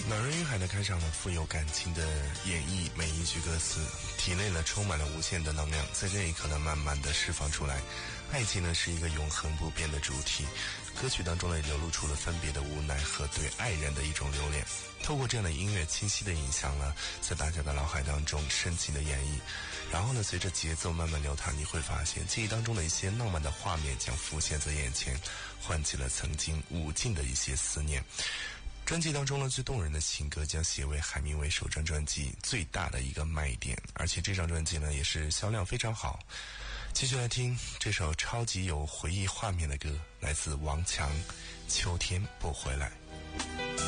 暖人与海的开场呢，富有感情的演绎每一句歌词，体内呢充满了无限的能量，在这一刻呢慢慢的释放出来。爱情呢是一个永恒不变的主题，歌曲当中呢流露出了分别的无奈和对爱人的一种留恋。透过这样的音乐清晰的影响了在大家的脑海当中深情的演绎，然后呢随着节奏慢慢流淌，你会发现记忆当中的一些浪漫的画面将浮现在眼前，唤起了曾经无尽的一些思念。专辑当中呢最动人的情歌将写为海明威首张专辑最大的一个卖点，而且这张专辑呢也是销量非常好。继续来听这首超级有回忆画面的歌，来自王强，秋天不回来。